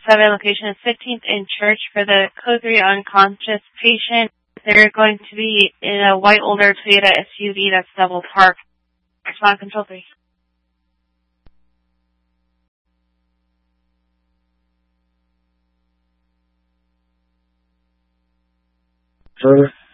7 location is 15th and Church for the Code 3 unconscious patient. They're going to be in a white older Toyota SUV that's double parked. Respond Control 3. Further.